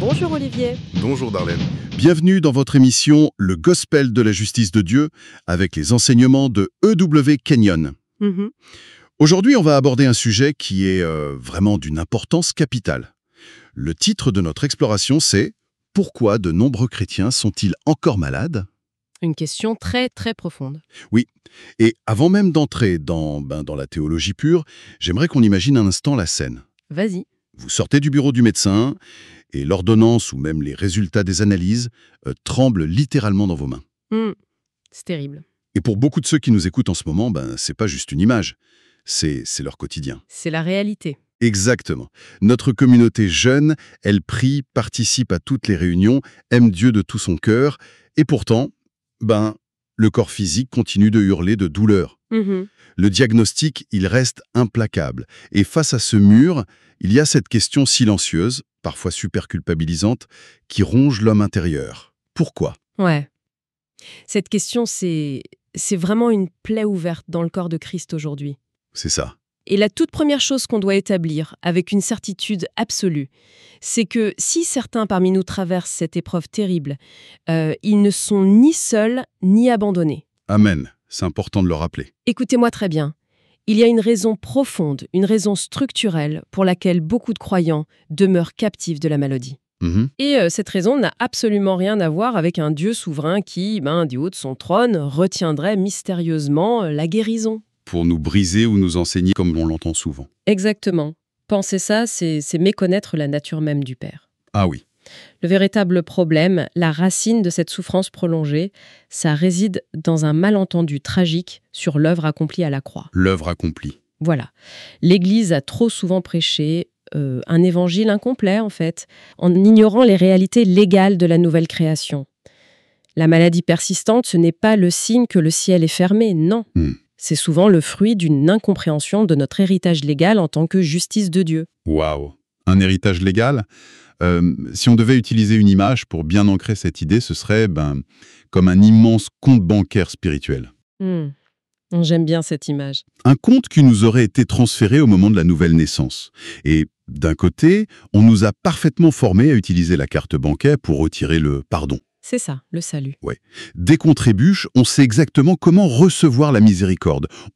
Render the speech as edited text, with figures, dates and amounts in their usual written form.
Bonjour Olivier. Bonjour Darlene. Bienvenue dans votre émission Le Gospel de la justice de Dieu avec les enseignements de E.W. Kenyon. Mhm. Aujourd'hui, on va aborder un sujet qui est vraiment d'une importance capitale. Le titre de notre exploration, c'est « Pourquoi de nombreux chrétiens sont-ils encore malades ?» Une question très très profonde. Oui, et avant même d'entrer dans la théologie pure, j'aimerais qu'on imagine un instant la scène. Vas-y. Vous sortez du bureau du médecin et l'ordonnance ou même les résultats des analyses tremblent littéralement dans vos mains. C'est terrible. Et pour beaucoup de ceux qui nous écoutent en ce moment, c'est pas juste une image, c'est leur quotidien. C'est la réalité. Exactement. Notre communauté jeune, elle prie, participe à toutes les réunions, aime Dieu de tout son cœur, et pourtant, le corps physique continue de hurler de douleur. Mhm. Le diagnostic, il reste implacable. Et face à ce mur, il y a cette question silencieuse, parfois super culpabilisante, qui ronge l'homme intérieur. Pourquoi ? Ouais. Cette question, c'est vraiment une plaie ouverte dans le corps de Christ aujourd'hui. C'est ça. Et la toute première chose qu'on doit établir, avec une certitude absolue, c'est que si certains parmi nous traversent cette épreuve terrible, ils ne sont ni seuls ni abandonnés. Amen. C'est important de le rappeler. Écoutez-moi très bien. Il y a une raison profonde, une raison structurelle pour laquelle beaucoup de croyants demeurent captifs de la maladie. Mhm. Et cette raison n'a absolument rien à voir avec un Dieu souverain qui, du haut de son trône, retiendrait mystérieusement la guérison. Pour nous briser ou nous enseigner comme on l'entend souvent. Exactement. Penser ça, c'est méconnaître la nature même du Père. Ah oui. Le véritable problème, la racine de cette souffrance prolongée, ça réside dans un malentendu tragique sur l'œuvre accomplie à la croix. L'œuvre accomplie. Voilà. L'Église a trop souvent prêché un évangile incomplet, en fait, en ignorant les réalités légales de la nouvelle création. La maladie persistante, ce n'est pas le signe que le ciel est fermé, non. C'est souvent le fruit d'une incompréhension de notre héritage légal en tant que justice de Dieu. Waouh. Un héritage légal ? Si on devait utiliser une image pour bien ancrer cette idée, ce serait comme un immense compte bancaire spirituel. J'aime bien cette image. Un compte qui nous aurait été transféré au moment de la nouvelle naissance. Et d'un côté, on nous a parfaitement formés à utiliser la carte bancaire pour retirer le pardon. C'est ça, le salut. Ouais. Dès qu'on trébuche, on sait exactement comment recevoir la miséricorde.